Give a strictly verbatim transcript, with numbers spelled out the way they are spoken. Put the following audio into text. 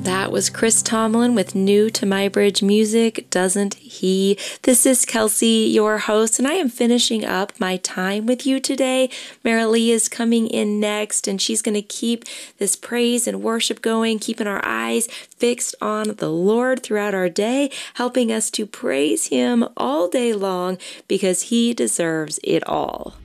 That was Chris Tomlin with New to My Bridge Music, Doesn't He? This is Kelsey, your host, and I am finishing up my time with you today. Marilee is coming in next, and she's going to keep this praise and worship going, keeping our eyes fixed on the Lord throughout our day, helping us to praise Him all day long because He deserves it all.